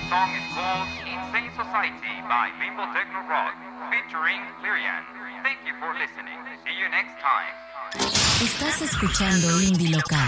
song is called Insane Society by Limbo Techno Rock, featuring Lyrian. Thank you for listening. See you next time. Estás escuchando Indie Local.